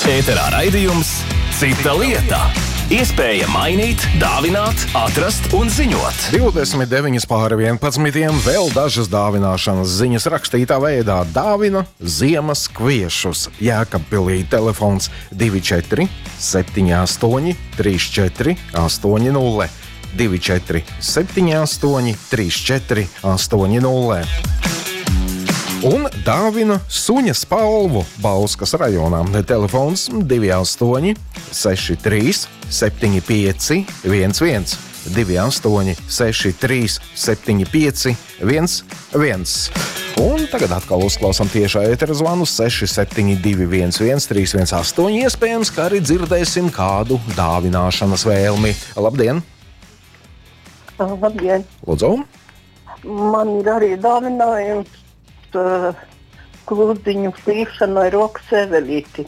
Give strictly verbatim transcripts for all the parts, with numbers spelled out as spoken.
Ēterā raidījums Cita lieta. Iespēja mainīt, dāvināt, atrast un ziņot. divdesmit deviņi pāri vienpadsmitiem vēl dažas dāvināšanas ziņas rakstītā veidā. Dāvina ziemas kviešus. Jēkabpilī telefons divi četri septiņi astoņi trīs četri astoņi nulle. divi četri septiņi astoņi trīs četri astoņi nulle. Un dāvina suņa spalvu Bauskas rajonā. Telefons divi astoņi seši trīs septiņi pieci viens viens. divi astoņi seši trīs septiņi pieci viens viens. Un tagad atkal uzklausām tiešā ētera zvanu seši septiņi divi viens viens trīs viens astoņi. Iespējams, ka arī dzirdēsim kādu dāvināšanas vēlmi. Labdien! Labdien! Lūdzu! Man ir arī dāvinājums uh, kludziņu flīšanai rokas evelīti.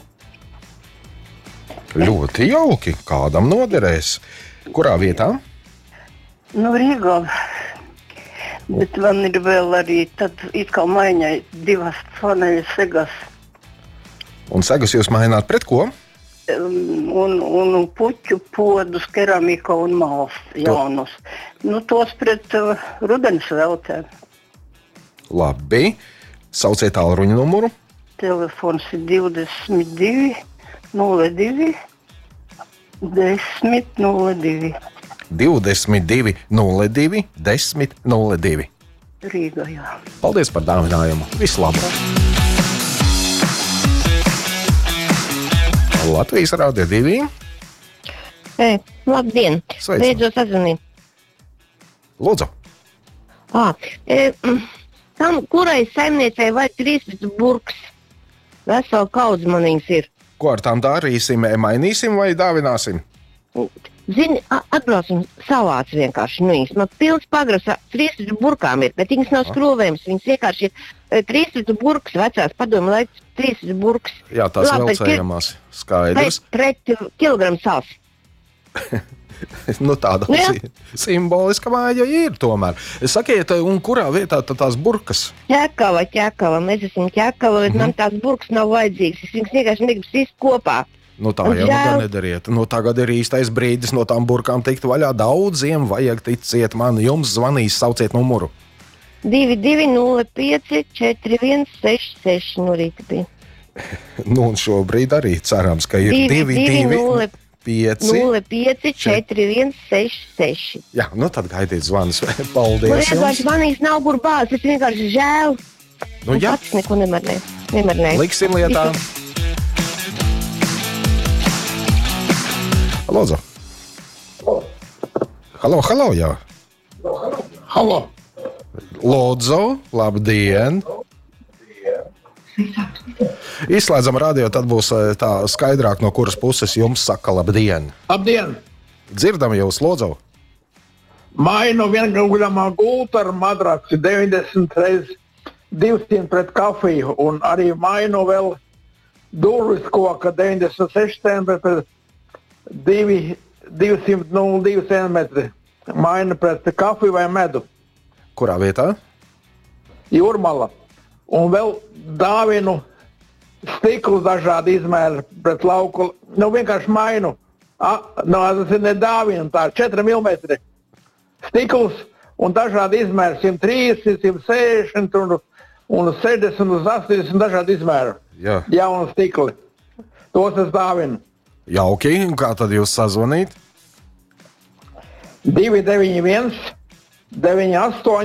Ļoti jauki. Kādam noderēs? Kurā vietā? Nu, Rīgā. Bet man ir vēl arī tad it kā maiņai divas faneļas segas. Un segas jūs maināt pret ko? Um, un, un puķu podus, keramika un māls jaunus. Nu, tos pret uh, rudens veltēm. Labi. Sauciet tālruņa numuru. Telefons ir divdesmit divi nulle divi desmit nulle divi. divdesmit divi nulle divi desmit nulle divi. Rīgā, jā. Paldies par dāvinājumu. Visu labu! Latvijas Rādio divi. Ei, labdien! Sveicam. Beidzot sazvanīt. Lūdzu. Ā, e, mm, tam, kurai saimniecei vajag trīsdesmit burks? Vesela kaudze manīgs ir. Ko ar tām darīsim? Mainīsim vai dāvināsim? Zini, a- atbraucam savāc vienkārši. Nu, viņas man pilns pagras a- trīsdesmit burkām ir, bet viņas nav skrūvējums. Viņas vienkārši ir e, trīsdesmit burkas vecās padomu laiks, trīsdesmit burkas. Jā, tās Labi, bet velcējamās. Pret, Skaidrs. pret kilogramu sāls. Nu, tāda Nu, jā. si- simboliska māja ir tomēr. Sakiet, un kurā vietā tad tās burkas? Ķēkava, ķēkava. Mēs esam ķēkava, bet Mhm. man tās burkas nav vajadzīgas. Es viņas vienkārši negribu sist kopā. Nu, tā Un jau nu žēl. gan nedariet. Nu, tagad ir īstais brīdis no tām burkām tikt vaļā. Daudziem vajag, ticiet man, jums zvanīs, sauciet numuru. divi divi nulle pieci četri viens seši seši no rīta bija. Nu, un šobrīd arī cerams, ka ir divi divi pieci. nulle pieci četri viens seši seši. Jā, nu tad gaidiet zvanus. Man Paldies vienkārši jums. manīs nav kur bāzes, es vienkārši žēl. Nu, Es jā, pats neko nemarnēju. nemarnēju. liksim lietā. Lūdzu. Halo, halo, jā. Halo! Lūdzu, labdien! Izslēdzam radio, tad būs eh, tā skaidrāk, no kuras puses jums saka labdien. Labdien! Dzirdam jūs, lūdzu. Mainu vienguļamā gulta ar madraci deviņdesmit reizes divsimt pret kafiju un arī mainu vēl durvis koka deviņdesmit seši centimetri pret divsimt nulle divi centimetri. Mainu pret kafiju vai medu. Kurā vietā? Jūrmala. Un vēl dāvinu stiklus dažādi izmēri pret lauku. Nu, vienkārši mainu. A, no, tas ir nedāvinu, tā četri milimetri. Stiklus un dažādi izmēri. simt trīsdesmit, simt sešdesmit un, un sešdesmit uz astoņdesmit dažādi izmēri. Jā. Jauni stikli. Tos es dāvinu. Jauki, un kā tad jūs sazvanīt? divi deviņi viens deviņi astoņi